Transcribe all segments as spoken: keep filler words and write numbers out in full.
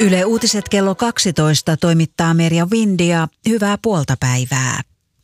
Yle Uutiset kello kaksitoista toimittaa Merja Vindia. Hyvää puolta päivää.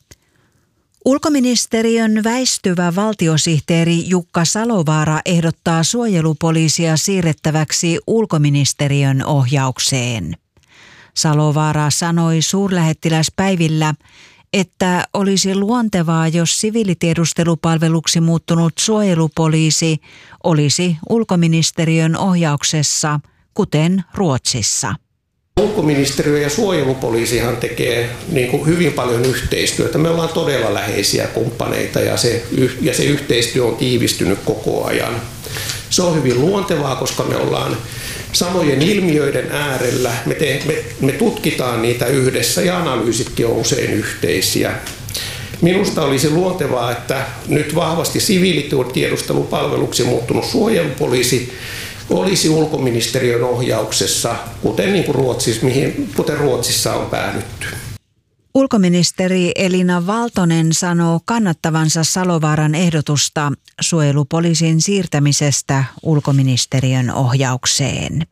Ulkoministeriön väistyvä valtiosihteeri Jukka Salovaara ehdottaa suojelupoliisia siirrettäväksi ulkoministeriön ohjaukseen. Salovaara sanoi suurlähettiläspäivillä, että olisi luontevaa, jos siviilitiedustelupalveluksi muuttunut suojelupoliisi olisi ulkoministeriön ohjauksessa, kuten Ruotsissa. Ulkoministeriö ja suojelupoliisihan tekee niin kuin hyvin paljon yhteistyötä. Me ollaan todella läheisiä kumppaneita ja se, ja se yhteistyö on tiivistynyt koko ajan. Se on hyvin luontevaa, koska me ollaan samojen ilmiöiden äärellä. Me, te, me, me tutkitaan niitä yhdessä ja analyysitkin on usein yhteisiä. Minusta olisi luontevaa, että nyt vahvasti siviilitiedustelupalveluksi muuttunut suojelupoliisi olisi ulkoministeriön ohjauksessa, kuten, niin kuin Ruotsissa, mihin, kuten Ruotsissa on päädytty. Ulkoministeri Elina Valtonen sanoo kannattavansa Salovaaran ehdotusta suojelupoliisin siirtämisestä ulkoministeriön ohjaukseen.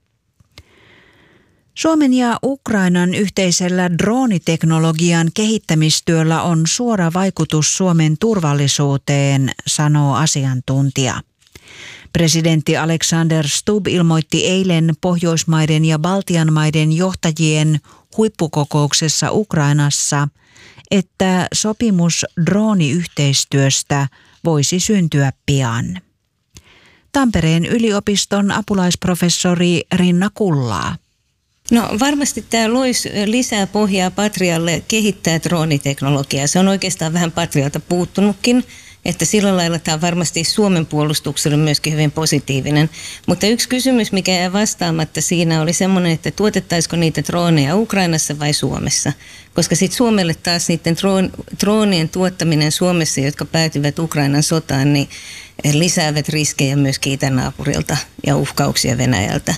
Suomen ja Ukrainan yhteisellä drooniteknologian kehittämistyöllä on suora vaikutus Suomen turvallisuuteen, sanoo asiantuntija. Presidentti Alexander Stubb ilmoitti eilen Pohjoismaiden ja Baltian maiden johtajien huippukokouksessa Ukrainassa, että sopimus drooniyhteistyöstä voisi syntyä pian. Tampereen yliopiston apulaisprofessori Rinna Kullaa. No varmasti tämä loisi lisää pohjaa Patrialle kehittää drooniteknologiaa. Se on oikeastaan vähän Patrialta puuttunutkin. Että sillä lailla tämä on varmasti Suomen puolustukselle myöskin hyvin positiivinen. Mutta yksi kysymys, mikä jää vastaamatta siinä, oli semmoinen, että tuotettaisiko niitä drooneja Ukrainassa vai Suomessa. Koska sitten Suomelle taas niiden droonien tuottaminen Suomessa, jotka päätyvät Ukrainan sotaan, niin lisäävät riskejä myöskin itänaapurilta ja uhkauksia Venäjältä.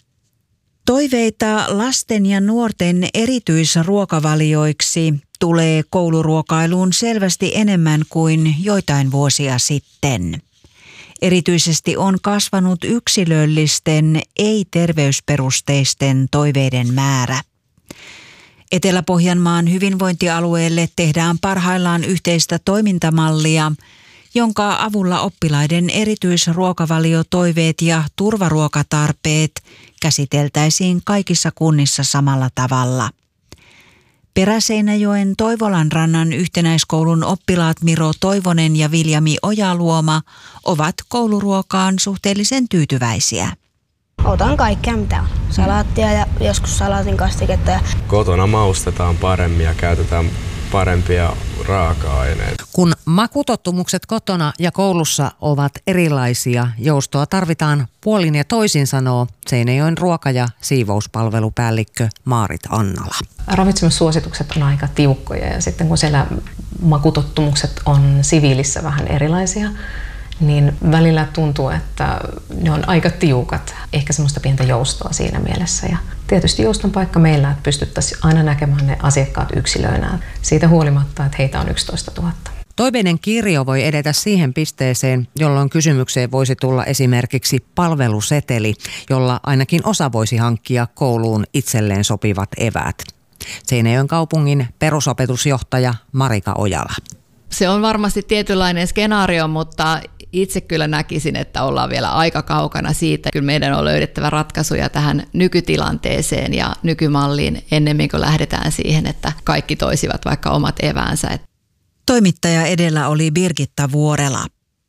Toiveita lasten ja nuorten erityisruokavalioiksi tulee kouluruokailuun selvästi enemmän kuin joitain vuosia sitten. Erityisesti on kasvanut yksilöllisten, ei-terveysperusteisten toiveiden määrä. Etelä-Pohjanmaan hyvinvointialueelle tehdään parhaillaan yhteistä toimintamallia, jonka avulla oppilaiden erityisruokavaliotoiveet ja turvaruokatarpeet käsiteltäisiin kaikissa kunnissa samalla tavalla. Peräseinäjoen Toivolanrannan yhtenäiskoulun oppilaat Miro Toivonen ja Viljami Ojaluoma ovat kouluruokaan suhteellisen tyytyväisiä. Otan kaikkea mitä on. Salaattia ja joskus salaatin kastiketta. Kotona maustetaan paremmin ja käytetään parempia raaka-aineita. Kun makutottumukset kotona ja koulussa ovat erilaisia, joustoa tarvitaan puolin ja toisin, sanoo Seinäjoen ruoka- ja siivouspalvelupäällikkö Maarit Annala. Ravitsemussuositukset on aika tiukkoja ja sitten kun siellä makutottumukset on siviilissä vähän erilaisia, niin välillä tuntuu, että ne on aika tiukat. Ehkä semmoista pientä joustoa siinä mielessä. Ja tietysti jouston paikka meillä, että pystyttäisiin aina näkemään ne asiakkaat yksilöinä. Siitä huolimatta, että heitä on yksitoista tuhatta. Toiveiden kirjo voi edetä siihen pisteeseen, jolloin kysymykseen voisi tulla esimerkiksi palveluseteli, jolla ainakin osa voisi hankkia kouluun itselleen sopivat eväät. Seinäjoen kaupungin perusopetusjohtaja Marika Ojala. Se on varmasti tietynlainen skenaario, mutta itse kyllä näkisin, että ollaan vielä aika kaukana siitä. Kyllä meidän on löydettävä ratkaisuja tähän nykytilanteeseen ja nykymalliin ennemmin kuin lähdetään siihen, että kaikki toisivat vaikka omat eväänsä. Toimittaja edellä oli Birgitta Vuorela.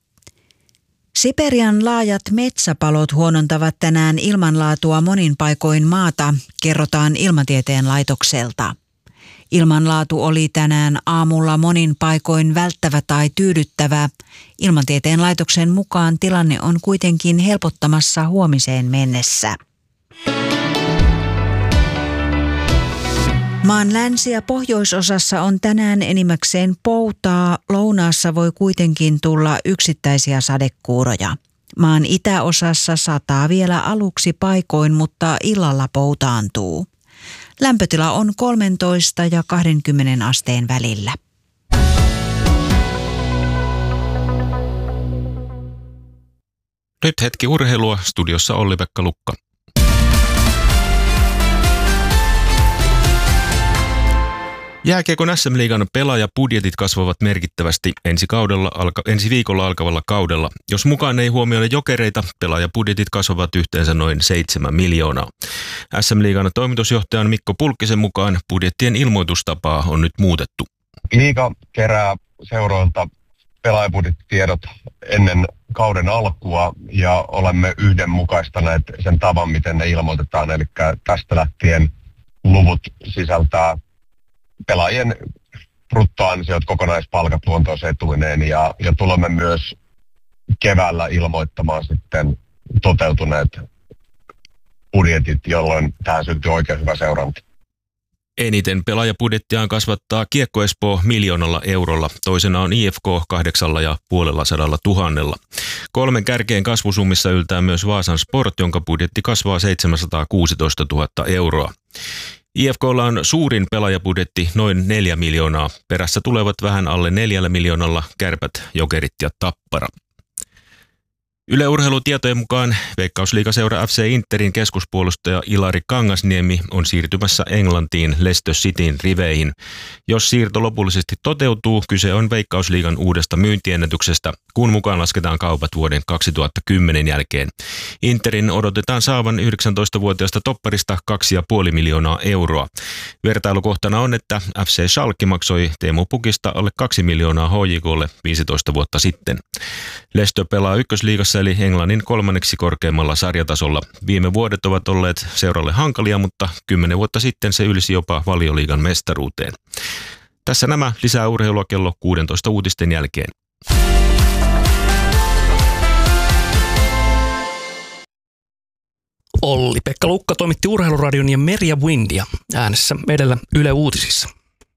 Siperian laajat metsäpalot huonontavat tänään ilmanlaatua monin paikoin maata, kerrotaan Ilmatieteen laitokselta. Ilmanlaatu oli tänään aamulla monin paikoin välttävä tai tyydyttävä. Ilmatieteen laitoksen mukaan tilanne on kuitenkin helpottamassa huomiseen mennessä. Maan länsi- ja pohjoisosassa on tänään enimmäkseen poutaa, lounaassa voi kuitenkin tulla yksittäisiä sadekuuroja. Maan itäosassa sataa vielä aluksi paikoin, mutta illalla poutaantuu. Lämpötila on kolmetoista ja kaksikymmentä asteen välillä. Nyt hetki urheilua, studiossa Olli-Pekka Lukka. Jääkiekon S M-liigan pelaajabudjetit kasvavat merkittävästi ensi, kaudella, alka, ensi viikolla alkavalla kaudella. Jos mukaan ei huomioida Jokereita, pelaajabudjetit kasvavat yhteensä noin seitsemän miljoonaa. S M-liigan toimitusjohtajan Mikko Pulkkisen mukaan budjettien ilmoitustapaa on nyt muutettu. Liiga kerää seuroilta pelaajabudjettitiedot ennen kauden alkua ja olemme yhdenmukaistaneet sen tavan, miten ne ilmoitetaan. Eli tästä lähtien luvut sisältää pelaajien bruttoansiot, kokonaispalkat luontoosetuineen ja, ja tulemme myös keväällä ilmoittamaan sitten toteutuneet budjetit, jolloin tähän syntyy oikein hyvä seuranta. Eniten pelaajabudjettiaan kasvattaa Kiekko Espoo miljoonalla eurolla, toisena on I F K kahdeksalla ja puolella sadalla tuhannella. Kolmen kärkeen kasvusummissa yltää myös Vaasan Sport, jonka budjetti kasvaa seitsemänsataakuusitoistatuhatta euroa. I F K:lla on suurin pelaajabudjetti noin neljä miljoonaa. Perässä tulevat vähän alle neljällä miljoonalla Kärpät, Jokerit ja Tappara. Yle Urheilutietojen mukaan Veikkausliigaseura F C Interin keskuspuolustaja Ilari Kangasniemi on siirtymässä Englantiin Leicester Cityn riveihin. Jos siirto lopullisesti toteutuu, kyse on Veikkausliigan uudesta myyntiennätyksestä, kun mukaan lasketaan kaupat vuoden kaksituhattakymmenen jälkeen. Interin odotetaan saavan yhdeksäntoistavuotiaasta topparista kaksi pilkku viisi miljoonaa euroa. Vertailukohtana on, että F C Schalke maksoi Teemu Pukista alle kaksi miljoonaa H J K:lle viisitoista vuotta sitten. Leicester pelaa ykkösliigassa eli Englannin kolmanneksi korkeimmalla sarjatasolla. Viime vuodet ovat olleet seuralle hankalia, mutta kymmenen vuotta sitten se ylsi jopa Valioliigan mestaruuteen. Tässä nämä, lisää urheilua kello kuusitoista uutisten jälkeen. Olli-Pekka Lukka toimitti Urheiluradion ja Merja Windia äänessä edellä Yle Uutisissa.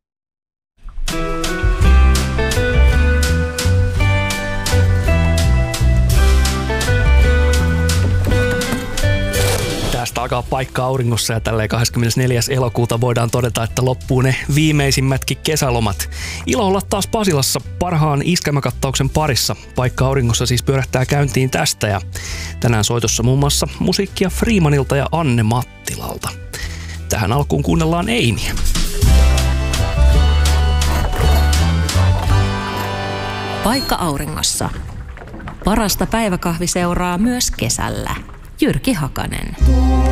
Tästä alkaa paikka auringossa ja tälleen kahdeskymmenesneljäs elokuuta voidaan todeta, että loppuu ne viimeisimmätkin kesälomat. Ilo olla taas Pasilassa parhaan iskelmäkattauksen parissa. Paikka auringossa siis pyörähtää käyntiin tästä ja tänään soitossa muun muassa musiikkia Freemanilta ja Anne Mattilalta. Tähän alkuun kuunnellaan Eimiä. Paikka auringossa. Parasta päiväkahviseuraa myös kesällä. Jyrki Hakanen.